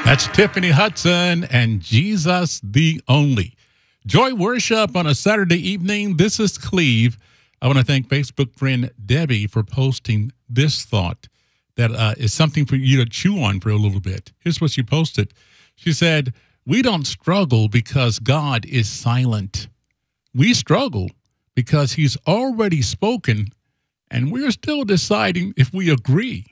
That's Tiffany Hudson and Jesus the Only. Joy worship on a Saturday evening. This is Cleve. I want to thank Facebook friend Debbie for posting this thought that is something for you to chew on for a little bit. Here's what she posted. She said, "We don't struggle because God is silent. We struggle because he's already spoken and we're still deciding if we agree."